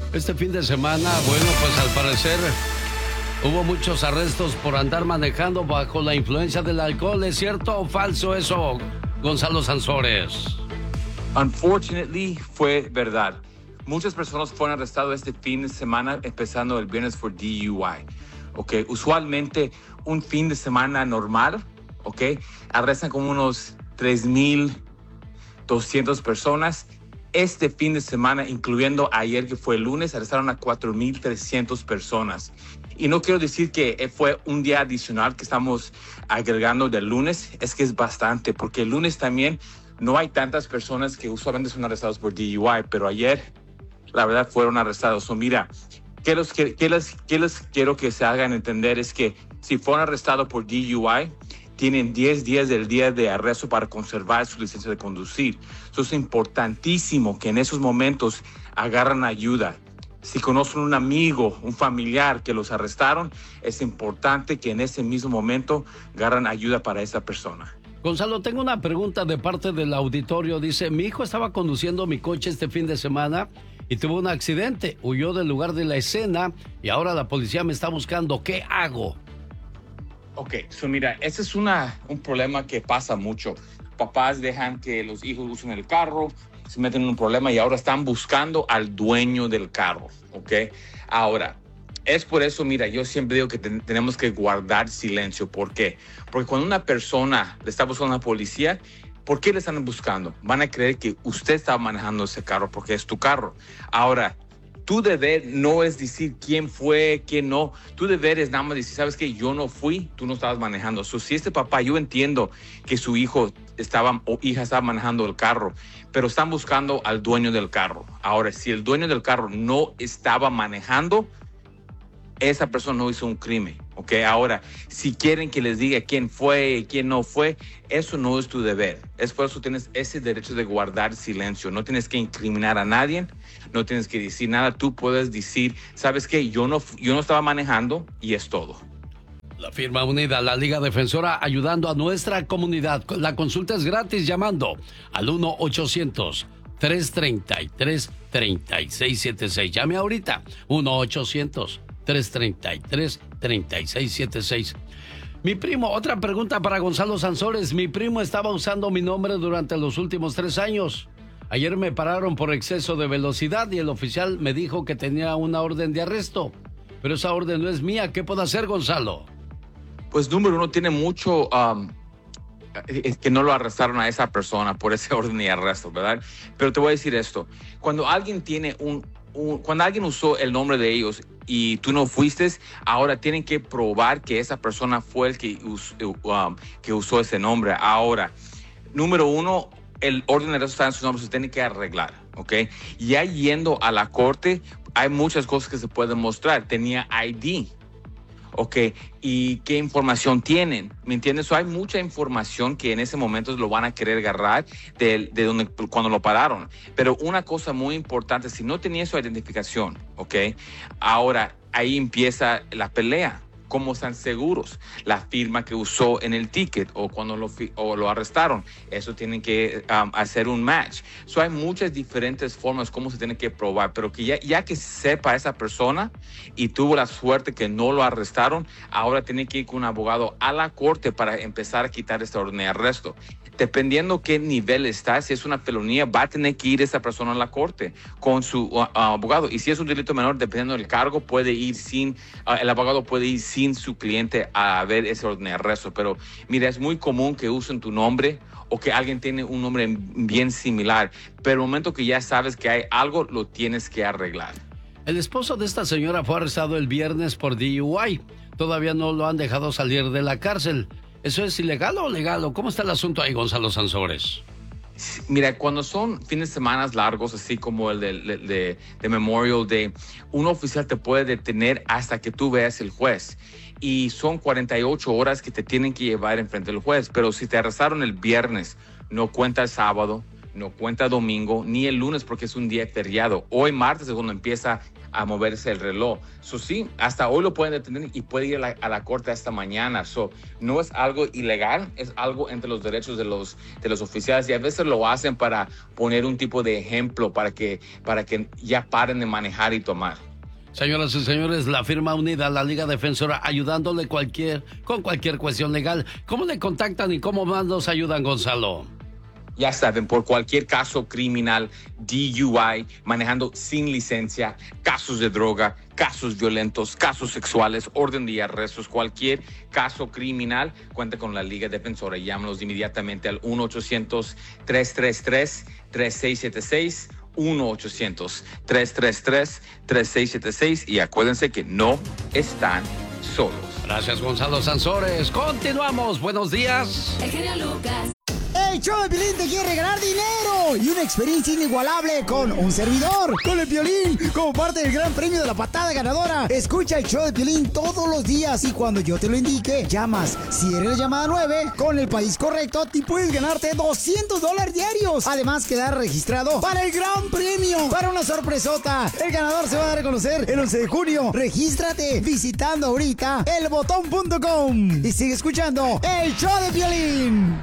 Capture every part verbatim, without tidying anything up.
Este fin de semana, bueno, pues al parecer hubo muchos arrestos por andar manejando bajo la influencia del alcohol. ¿Es cierto o falso eso, Gonzalo Sansores? Unfortunately, fue verdad. Muchas personas fueron arrestadas este fin de semana, empezando el viernes por D U I. Okay. Usualmente, un fin de semana normal, okay, arrestan como unos tres mil doscientas personas. Este fin de semana, incluyendo ayer que fue el lunes, arrestaron a cuatro mil trescientas personas. Y no quiero decir que fue un día adicional que estamos agregando del lunes, es que es bastante, porque el lunes también no hay tantas personas que usualmente son arrestadas por D U I, pero ayer, la verdad, fueron arrestados. So, mira, ¿qué les, qué, qué les, qué les quiero que se hagan entender? Es que si fueron arrestados por D U I, tienen diez días del día de arresto para conservar su licencia de conducir. Eso es importantísimo que en esos momentos agarran ayuda. Si conocen un amigo, un familiar que los arrestaron, es importante que en ese mismo momento agarran ayuda para esa persona. Gonzalo, tengo una pregunta de parte del auditorio. Dice, mi hijo estaba conduciendo mi coche este fin de semana y tuvo un accidente. Huyó del lugar de la escena y ahora la policía me está buscando. ¿Qué hago? Ok, so mira, ese es una, un problema que pasa mucho. Papás dejan que los hijos usen el carro, se meten en un problema y ahora están buscando al dueño del carro, ¿ok? Ahora, es por eso, mira, yo siempre digo que ten, tenemos que guardar silencio. ¿Por qué? Porque cuando una persona le está buscando a la policía, ¿por qué le están buscando? Van a creer que usted está manejando ese carro porque es tu carro. Ahora, tu deber no es decir quién fue, quién no. Tu deber es nada más decir, ¿sabes qué? Yo no fui, tú no estabas manejando. So, si este papá, yo entiendo que su hijo estaba o hija estaba manejando el carro, pero están buscando al dueño del carro. Ahora, si el dueño del carro no estaba manejando, esa persona no hizo un crimen, ¿ok? Ahora, si quieren que les diga quién fue y quién no fue, eso no es tu deber. Es por eso tienes ese derecho de guardar silencio. No tienes que incriminar a nadie, no tienes que decir nada. Tú puedes decir, ¿sabes qué? Yo no, yo no estaba manejando y es todo. La firma unida, la Liga Defensora, ayudando a nuestra comunidad. La consulta es gratis llamando al uno ochocientos tres treinta y tres treinta y seis setenta y seis. Llame ahorita, uno ochocientos tres treinta y tres treinta y seis setenta y seis. Mi primo, otra pregunta para Gonzalo Sansores. Mi primo estaba usando mi nombre durante los últimos tres años. Ayer me pararon por exceso de velocidad y el oficial me dijo que tenía una orden de arresto. Pero esa orden no es mía. ¿Qué puedo hacer, Gonzalo? Pues número uno, tiene mucho... Um, es que no lo arrestaron a esa persona por ese orden de arresto, ¿verdad? Pero te voy a decir esto. Cuando alguien tiene un... un cuando alguien usó el nombre de ellos y tú no fuiste, ahora tienen que probar que esa persona fue el que, us, um, que usó ese nombre. Ahora, número uno, el orden de arresto está en su nombre, se tiene que arreglar, ¿ok? Ya yendo a la corte, hay muchas cosas que se pueden mostrar. Tenía I D, ¿ok? ¿Y qué información tienen? ¿Me entiendes? So, hay mucha información que en ese momento lo van a querer agarrar de, de donde, cuando lo pararon. Pero una cosa muy importante, si no tenía su identificación, ¿ok? Ahora, ahí empieza la pelea. ¿Cómo están seguros? La firma que usó en el ticket o cuando lo, o lo arrestaron. Eso tienen que um, hacer un match. So, hay muchas diferentes formas cómo se tiene que probar, pero que ya, ya que sepa esa persona y tuvo la suerte que no lo arrestaron, ahora tiene que ir con un abogado a la corte para empezar a quitar esta orden de arresto. Dependiendo qué nivel está, si es una felonía, va a tener que ir esa persona a la corte con su uh, abogado. Y si es un delito menor, dependiendo del cargo, puede ir sin, uh, el abogado puede ir sin su cliente a ver ese orden de arresto. Pero mira, es muy común que usen tu nombre o que alguien tiene un nombre bien similar. Pero el momento que ya sabes que hay algo, lo tienes que arreglar. El esposo de esta señora fue arrestado el viernes por D U I. Todavía no lo han dejado salir de la cárcel. ¿Eso es ilegal o legal? ¿Cómo está el asunto ahí, Gonzalo Sansores? Mira, cuando son fines de semana largos, así como el de, de, de, de Memorial Day, un oficial te puede detener hasta que tú veas el juez. Y son cuarenta y ocho horas que te tienen que llevar enfrente del juez. Pero si te arrestaron el viernes, no cuenta el sábado, no cuenta domingo ni el lunes porque es un día feriado. Hoy martes es cuando empieza a moverse el reloj. So, sí, hasta hoy lo pueden detener y puede ir a la, a la corte hasta mañana. So, no es algo ilegal, es algo entre los derechos de los, de los oficiales y a veces lo hacen para poner un tipo de ejemplo para que, para que ya paren de manejar y tomar. Señoras y señores, la firma unida, la Liga Defensora, ayudándole cualquier, con cualquier cuestión legal. ¿Cómo le contactan y cómo más nos ayudan, Gonzalo? Ya saben, por cualquier caso criminal, D U I, manejando sin licencia, casos de droga, casos violentos, casos sexuales, orden de arrestos, cualquier caso criminal, cuenta con la Liga Defensora. Llámanos inmediatamente al uno ochocientos, tres tres tres, tres seis siete seis, uno ochocientos, tres tres tres, tres seis siete seis y acuérdense que no están solos. Gracias, Gonzalo Sansores. Continuamos. Buenos días. El genio Lucas. El show de Piolín te quiere regalar dinero y una experiencia inigualable con un servidor, con el Piolín, como parte del gran premio de la patada ganadora. Escucha el show de Piolín todos los días y cuando yo te lo indique, llamas. Si eres la llamada nueve, con el país correcto, te puedes ganarte doscientos dólares diarios. Además, quedar registrado para el gran premio, para una sorpresota. El ganador se va a dar a conocer el once de junio. Regístrate visitando ahorita el botón punto com y sigue escuchando el show de Piolín.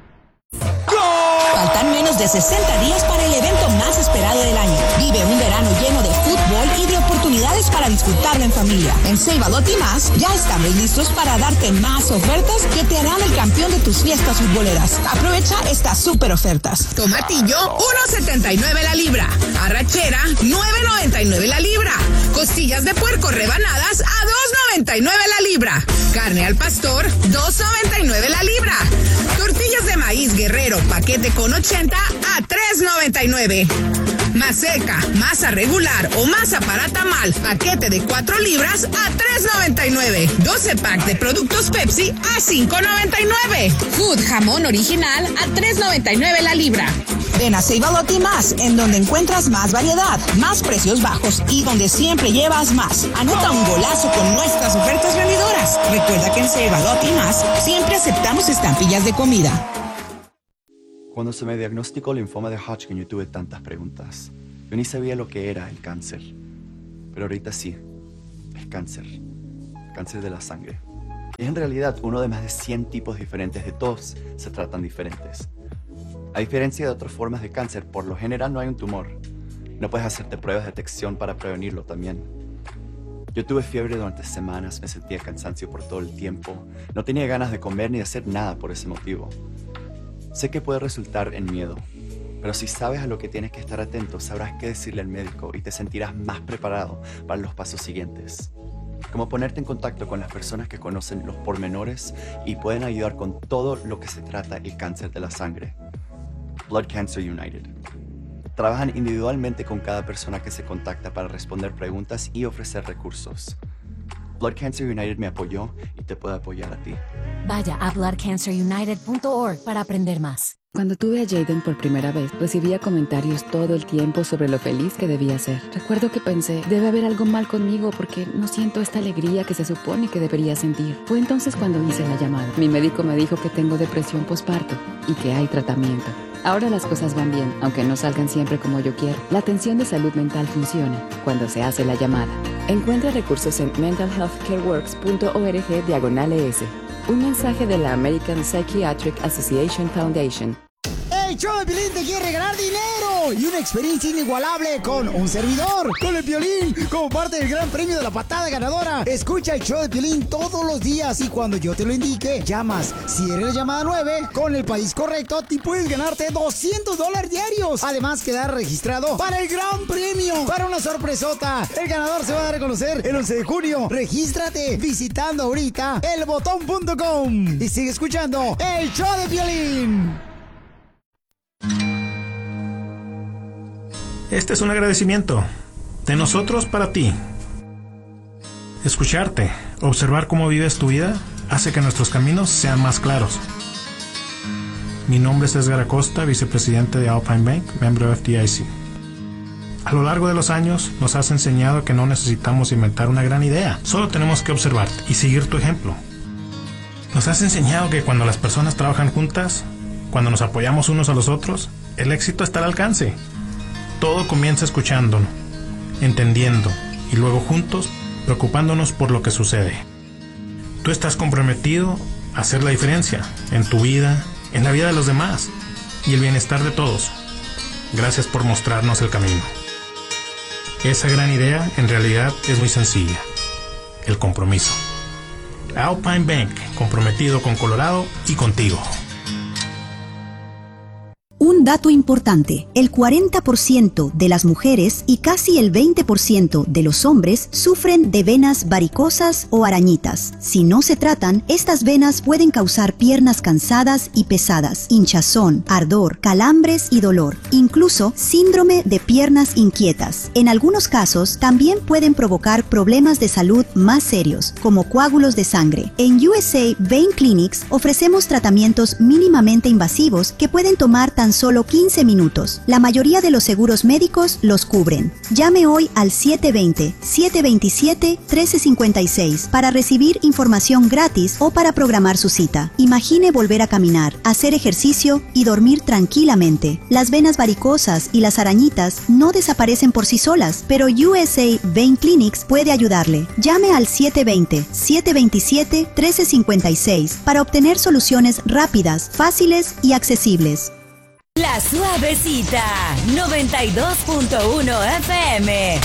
Faltan menos de sesenta días para el evento más esperado del año. Vive un verano lleno de fútbol y de oportunidades para disfrutarlo en familia. En Save a Lot y más, ya estamos listos para darte más ofertas que te harán el campeón de tus fiestas futboleras. Aprovecha estas super ofertas. Tomatillo, uno setenta y nueve la libra. Arrachera, nueve noventa y nueve la libra. Costillas de puerco rebanadas a dos noventa y nueve la libra. Carne al pastor, dos noventa y nueve la libra. Tortillas de maíz Guerrero, paquete con ochenta a tres noventa y nueve. Maseca, masa regular o masa para tamal, paquete de cuatro libras a tres noventa y nueve. doce pack de productos Pepsi a cinco noventa y nueve. Food jamón original a tres noventa y nueve la libra. Ven a Save a Lot y más, en donde encuentras más variedad, más precios bajos y donde siempre llevas más. Anota un golazo con nuestras ofertas vendedoras. Recuerda que en Save a Lot y más siempre aceptamos estampillas de comida. Cuando se me diagnosticó linfoma de Hodgkin, yo tuve tantas preguntas. Yo ni sabía lo que era el cáncer. Pero ahorita sí, es cáncer. Cáncer de la sangre. Y es en realidad uno de más de cien tipos diferentes. De todos se tratan diferentes. A diferencia de otras formas de cáncer, por lo general no hay un tumor. No puedes hacerte pruebas de detección para prevenirlo también. Yo tuve fiebre durante semanas, me sentía cansancio por todo el tiempo. No tenía ganas de comer ni de hacer nada por ese motivo. Sé que puede resultar en miedo, pero si sabes a lo que tienes que estar atento, sabrás qué decirle al médico y te sentirás más preparado para los pasos siguientes. Como ponerte en contacto con las personas que conocen los pormenores y pueden ayudar con todo lo que se trata el cáncer de la sangre. Blood Cancer United. Trabajan individualmente con cada persona que se contacta para responder preguntas y ofrecer recursos. Blood Cancer United me apoyó y te puede apoyar a ti. Vaya a blood cancer united punto org para aprender más. Cuando tuve a Jaden por primera vez, recibía comentarios todo el tiempo sobre lo feliz que debía ser. Recuerdo que pensé, debe haber algo mal conmigo porque no siento esta alegría que se supone que debería sentir. Fue entonces cuando hice la llamada. Mi médico me dijo que tengo depresión postparto y que hay tratamiento. Ahora las cosas van bien, aunque no salgan siempre como yo quiero. La atención de salud mental funciona cuando se hace la llamada. Encuentra recursos en mental health care works punto org diagonal es. Un mensaje de la American Psychiatric Association Foundation. El show de Piolín te quiere regalar dinero y una experiencia inigualable con un servidor, con el Piolín, como parte del gran premio de la patada ganadora. Escucha el show de Piolín todos los días y cuando yo te lo indique, llamas. Si eres la llamada nueve, con el país correcto, te puedes ganarte doscientos dólares diarios. Además, quedar registrado para el gran premio, para una sorpresota. El ganador se va a dar a conocer el once de junio. Regístrate visitando ahorita el botón punto com y sigue escuchando el show de Piolín. Este es un agradecimiento de nosotros para ti. Escucharte, observar cómo vives tu vida, hace que nuestros caminos sean más claros. Mi nombre es Edgar Acosta, vicepresidente de Alpine Bank, miembro de F D I C. A lo largo de los años nos has enseñado que no necesitamos inventar una gran idea, solo tenemos que observarte y seguir tu ejemplo. Nos has enseñado que cuando las personas trabajan juntas, cuando nos apoyamos unos a los otros, el éxito está al alcance. Todo comienza escuchándonos, entendiendo y luego juntos preocupándonos por lo que sucede. Tú estás comprometido a hacer la diferencia en tu vida, en la vida de los demás y el bienestar de todos. Gracias por mostrarnos el camino. Esa gran idea en realidad es muy sencilla: el compromiso. Alpine Bank, comprometido con Colorado y contigo. Un dato importante: el cuarenta por ciento de las mujeres y casi el veinte por ciento de los hombres sufren de venas varicosas o arañitas. Si no se tratan, estas venas pueden causar piernas cansadas y pesadas, hinchazón, ardor, calambres y dolor, incluso síndrome de piernas inquietas. En algunos casos, también pueden provocar problemas de salud más serios, como coágulos de sangre. En U S A Vein Clinics ofrecemos tratamientos mínimamente invasivos que pueden tomar tan solo quince minutos. La mayoría de los seguros médicos los cubren. Llame hoy al siete dos cero, siete dos siete, uno tres cinco seis para recibir información gratis o para programar su cita. Imagine volver a caminar, hacer ejercicio y dormir tranquilamente. Las venas varicosas y las arañitas no desaparecen por sí solas, pero U S A Vein Clinics puede ayudarle. Llame al siete dos cero, siete dos siete, uno tres cinco seis para obtener soluciones rápidas, fáciles y accesibles. La Suavecita, noventa y dos punto uno F M.